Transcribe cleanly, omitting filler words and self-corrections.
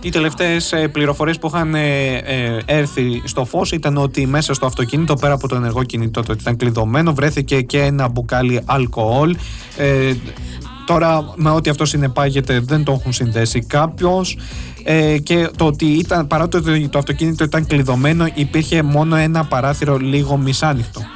Οι τελευταίες πληροφορίες που είχαν έρθει στο φως ήταν ότι μέσα στο αυτοκίνητο, πέρα από το ενεργό κινητό το ότι ήταν κλειδωμένο, βρέθηκε και ένα μπουκάλι αλκοόλ. Τώρα με ό,τι αυτό συνεπάγεται δεν το έχουν συνδέσει κάποιος, και το ότι ήταν, παρά το ότι το αυτοκίνητο ήταν κλειδωμένο, υπήρχε μόνο ένα παράθυρο λίγο μισάνοιχτο.